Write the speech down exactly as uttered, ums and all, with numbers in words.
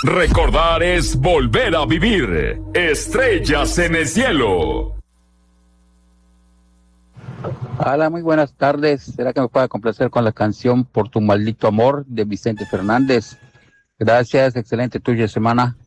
Recordar es volver a vivir. Estrellas en el cielo. Hola, muy buenas tardes. ¿Será que me pueda complacer con la canción Por tu maldito amor de Vicente Fernández? Gracias, excelente tuya semana.